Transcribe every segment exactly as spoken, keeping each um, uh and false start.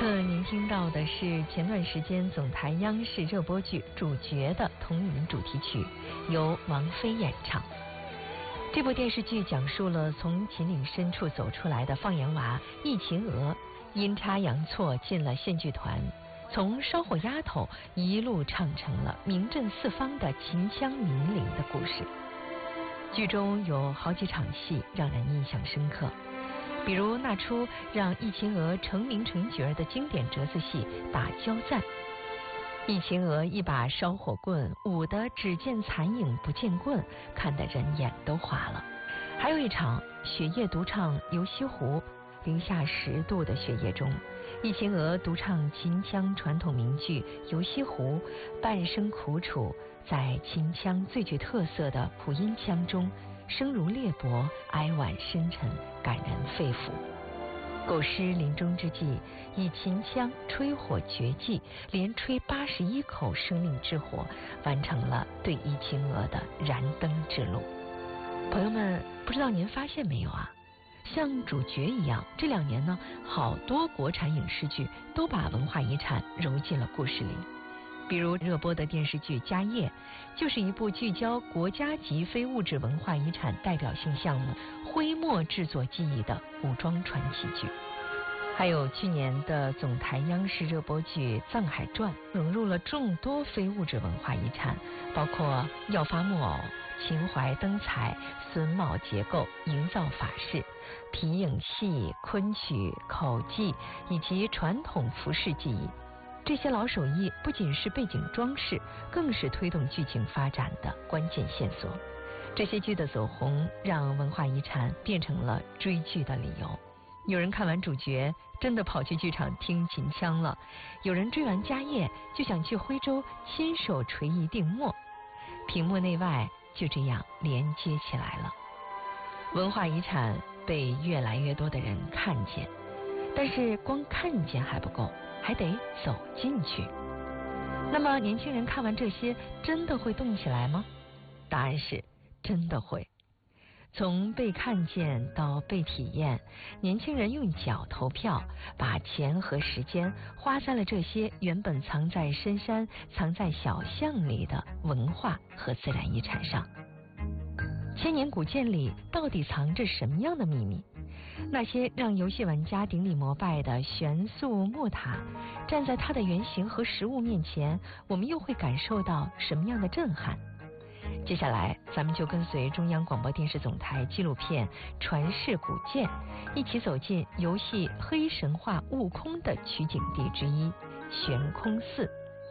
此刻您听到的是前段时间总台央视热播剧《主角》的同名主题曲，由王菲演唱。这部电视剧讲述了从秦岭深处走出来的放羊娃易秦娥，阴差阳错进了县剧团，从烧火丫头一路唱成了名震四方的秦腔名伶的故事。剧中有好几场戏让人印象深刻，比如那出让易秦娥成名成角的经典折子戏《打交赞》，易秦娥一把烧火棍舞得只见残影不见棍，看得人眼都花了。还有一场雪夜独唱《游西湖》，零下十度的雪夜中，易秦娥独唱秦腔传统名剧《游西湖》，半生苦楚，在秦腔最具特色的普音腔中，声如裂帛，哀婉深沉，感人肺腑。构思临终之际，以秦腔吹火绝技，连吹八十一口生命之火，完成了对易秦娥的燃灯之路。朋友们，不知道您发现没有啊？像主角一样，这两年呢，好多国产影视剧都把文化遗产揉进了故事里。比如热播的电视剧《家业》，就是一部聚焦国家级非物质文化遗产代表性项目徽墨制作技艺的武装传奇剧。还有去年的总台央视热播剧《藏海传》，融入了众多非物质文化遗产，包括耀发木偶、秦淮灯彩、榫卯结构、营造法式、皮影戏、昆曲、口技以及传统服饰技艺。这些老手艺不仅是背景装饰，更是推动剧情发展的关键线索。这些剧的走红，让文化遗产变成了追剧的理由。有人看完主角，真的跑去剧场听秦腔了；有人追完家业，就想去徽州亲手锤一锭墨。屏幕内外就这样连接起来了。文化遗产被越来越多的人看见，但是光看见还不够，还得走进去。那么年轻人看完这些，真的会动起来吗？答案是真的会。从被看见到被体验，年轻人用脚投票，把钱和时间花在了这些原本藏在深山、藏在小巷里的文化和自然遗产上。千年古建里到底藏着什么样的秘密？那些让游戏玩家顶礼膜拜的悬塑木塔，站在它的原型和实物面前，我们又会感受到什么样的震撼？接下来咱们就跟随中央广播电视总台纪录片《传世古建》，一起走进游戏黑神话悟空的取景地之一悬空寺。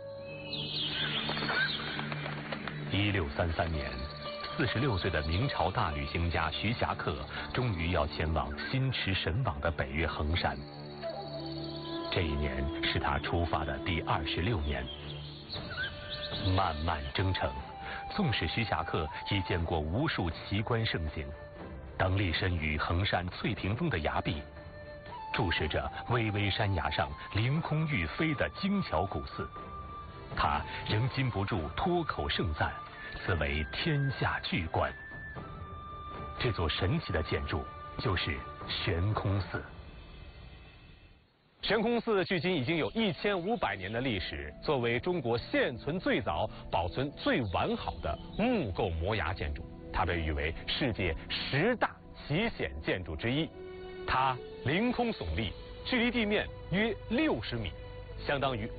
一六三三年，四十六岁的明朝大旅行家徐霞客终于要前往心驰神往的北岳衡山。这一年是他出发的第二十六年。漫漫征程，纵使徐霞客已见过无数奇观盛景，当立身于衡山翠屏峰的崖壁，注视着巍巍山崖上凌空欲飞的精巧古寺，他仍禁不住脱口盛赞，此为天下巨观。这座神奇的建筑就是悬空寺。悬空寺距今已经有一千五百年的历史，作为中国现存最早、保存最完好的木构摩崖建筑，它被誉为世界十大奇险建筑之一。它凌空耸立，距离地面约六十米，相当于